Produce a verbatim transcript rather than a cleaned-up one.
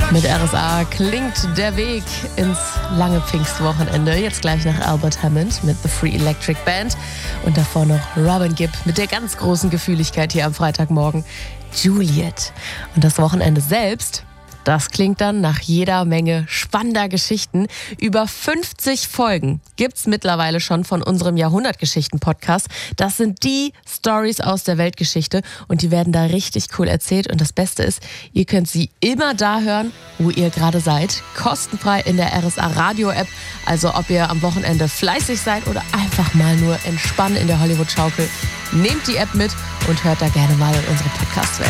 Mit R S A klingt der Weg ins lange Pfingstwochenende. Jetzt gleich nach Albert Hammond mit The Free Electric Band. Und davor noch Robin Gibb mit der ganz großen Gefühligkeit hier am Freitagmorgen. Juliet. Und das Wochenende selbst, das klingt dann nach jeder Menge spannender Geschichten. Über fünfzig Folgen gibt's mittlerweile schon von unserem Jahrhundertgeschichten-Podcast. Das sind die Stories aus der Weltgeschichte und die werden da richtig cool erzählt. Und das Beste ist, ihr könnt sie immer da hören, wo ihr gerade seid. Kostenfrei in der R S A Radio-App. Also ob ihr am Wochenende fleißig seid oder einfach mal nur entspannen in der Hollywood-Schaukel. Nehmt die App mit und hört da gerne mal in unsere Podcast-Welt.